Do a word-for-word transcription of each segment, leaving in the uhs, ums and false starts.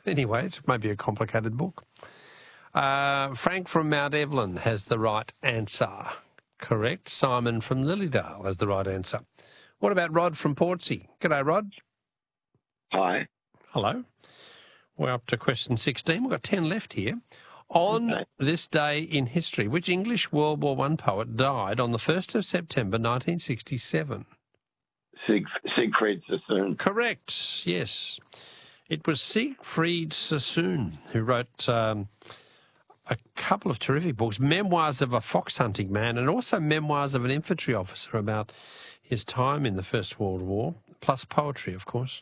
Anyway, it's maybe a complicated book. Uh, Frank from Mount Evelyn has the right answer. Correct. Simon from Lilydale has the right answer. What about Rod from Portsea? G'day, Rod. Hi. Hello. We're up to question sixteen. We've got ten left here. On okay. this day in history, which English World War One poet died on the first of September nineteen sixty-seven? Sieg Siegfried Sassoon. Correct, yes. It was Siegfried Sassoon who wrote um, a couple of terrific books, Memoirs of a Fox Hunting Man and also Memoirs of an Infantry Officer about his time in the First World War, plus poetry, of course.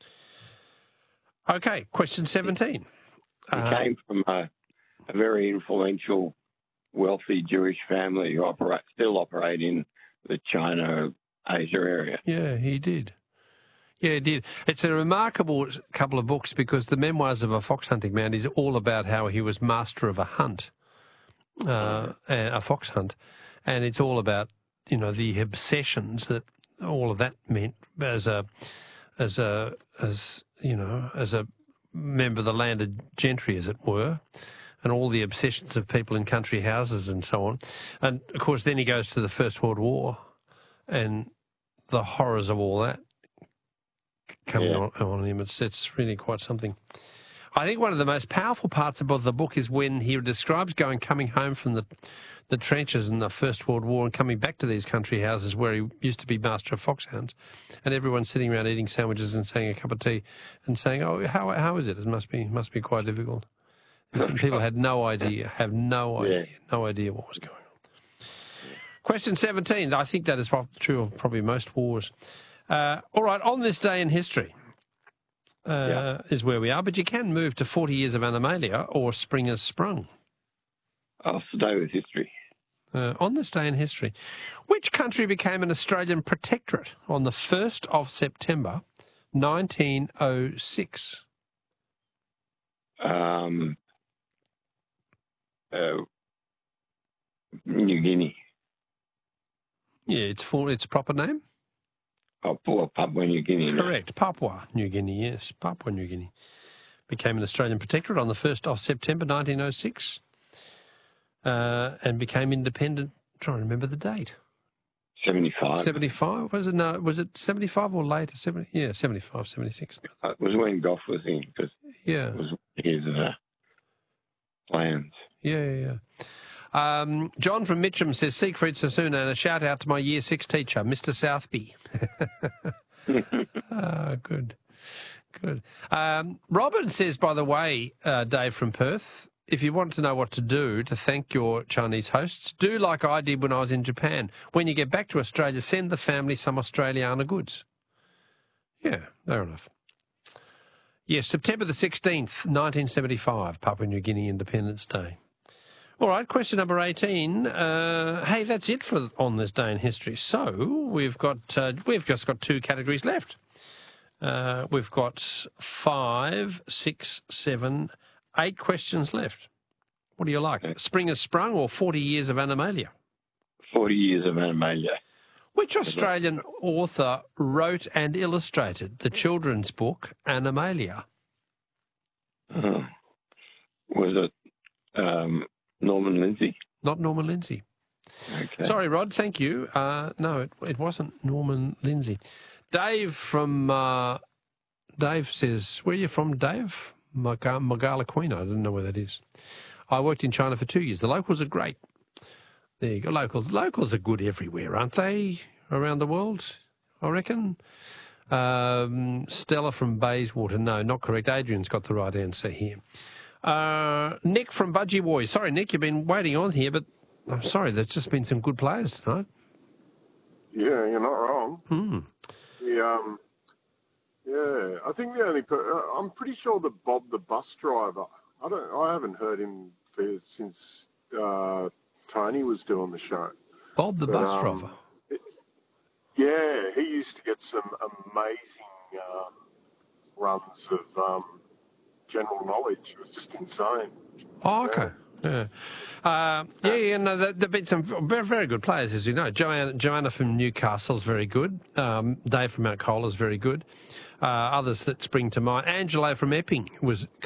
Okay, question seventeen. He uh, came from a, a very influential, wealthy Jewish family who operate, still operate in the China-Asia area. Yeah, he did. Yeah, he did. It's a remarkable couple of books because the Memoirs of a Fox Hunting Man is all about how he was master of a hunt, uh, a fox hunt, and it's all about, you know, the obsessions that all of that meant as a, as a, as you know, as a member of the landed gentry, as it were, and all the obsessions of people in country houses and so on. And of course, then he goes to the First World War, and the horrors of all that coming yeah. on, on him. It's it's really quite something. I think one of the most powerful parts about the book is when he describes going, coming home from the the trenches in the First World War and coming back to these country houses where he used to be master of foxhounds, and everyone's sitting around eating sandwiches and saying a cup of tea and saying, "Oh, how how is it? It must be must be quite difficult." And people had no idea, have no idea, yeah. no idea what was going on. Question seventeen. I think that is true of probably most wars. Uh, all right, on this day in history uh, yeah. is where we are, but you can move to forty years of Animalia or Spring Has Sprung. I'll stay with history. Uh, on this day in history, which country became an Australian protectorate on the first of September nineteen oh six? Um, uh, New Guinea. Yeah, it's full, its proper name? Papua, Papua New Guinea. Correct, no? Papua New Guinea, yes, Papua New Guinea. Became an Australian protectorate on the first of September nineteen oh six. Uh, and became independent. I'm trying to remember the date. Seventy-five. Seventy-five was it? No, was it seventy-five or later? Seventy? Yeah, seventy-five, seventy-six. It was when Gough was in, because yeah, it was his uh, plans. Yeah, yeah, yeah. Um, John from Mitcham says Siegfried Sassoon, and a shout out to my Year Six teacher, Mister Southby. Ah, good, good. Um, Robin says, by the way, uh, Dave from Perth, if you want to know what to do to thank your Chinese hosts, do like I did when I was in Japan. When you get back to Australia, send the family some Australiana goods. Yeah, fair enough. Yes, September the sixteenth, nineteen seventy-five, Papua New Guinea Independence Day. All right, question number eighteen. Uh, hey, that's it for on this day in history. So we've got uh, we've just got two categories left. Uh, we've got five, six, seven, eight questions left. What do you like? Okay. Spring Has Sprung or forty years of Animalia? forty years of Animalia. Which Australian author wrote and illustrated the children's book Animalia? Uh, was it um, Norman Lindsay? Not Norman Lindsay. Okay. Sorry, Rod, thank you. Uh, no, it, it wasn't Norman Lindsay. Dave from... Uh, Dave says, where are you from, Dave? Magala Queen, I don't know where that is. I worked in China for two years. The locals are great. There you go, locals. Locals are good everywhere, aren't they, around the world, I reckon? Um, Stella from Bayswater, no, not correct. Adrian's got the right answer here. Uh, Nick from Budgie Boys. Sorry, Nick, you've been waiting on here, but I'm sorry, there's just been some good players tonight. Yeah, you're not wrong. Hmm. The, um... Yeah, I think the only per- uh, I'm pretty sure that Bob the bus driver. I don't. I haven't heard him for, since uh, Tony was doing the show. Bob the but, bus um, driver. It, yeah, he used to get some amazing um, runs of um, general knowledge. It was just insane. Oh, okay. Yeah. Uh, yeah, yeah, no, there have been some very, very good players, as you know. Joanna, Joanna from Newcastle is very good. Um, Dave from Mount Cola is very good. Uh, others that spring to mind. Angelo from Epping was